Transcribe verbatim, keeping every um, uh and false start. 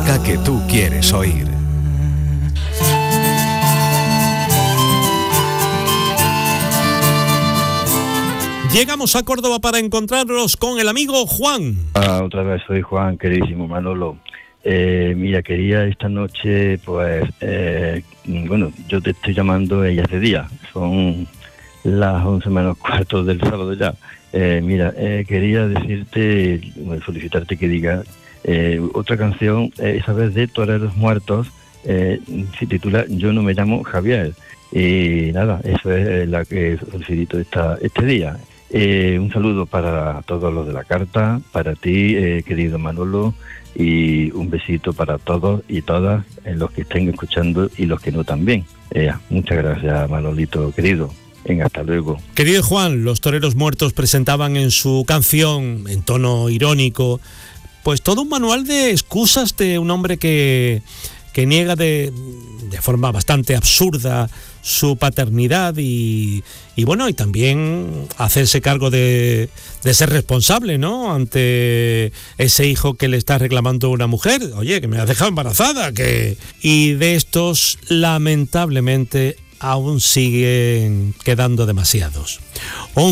música que tú quieres oír. Llegamos a Córdoba para encontrarnos con el amigo Juan. Ah, otra vez soy Juan, queridísimo Manolo. Eh, mira, quería esta noche, pues, eh, bueno, yo te estoy llamando ya hace día, son las once menos cuarto del sábado ya. Eh, mira, eh, quería decirte, bueno, solicitarte que diga eh, otra canción, eh, esa vez de Toreros Muertos, eh, se titula Yo no me llamo Javier. Y nada, eso es la que solicito esta, este día. Eh, un saludo para todos los de la carta, para ti, eh, querido Manolo, y un besito para todos y todas, eh, los que estén escuchando y los que no también. Eh, muchas gracias, Manolito, querido. Venga, hasta luego. Querido Juan, los Toreros Muertos presentaban en su canción, en tono irónico, pues todo un manual de excusas de un hombre que, que niega de, de forma bastante absurda su paternidad y, y bueno, y también hacerse cargo de, de ser responsable, ¿no?, ante ese hijo que le está reclamando una mujer. Oye, que me has dejado embarazada, que... Y de estos, lamentablemente, aún siguen quedando demasiados.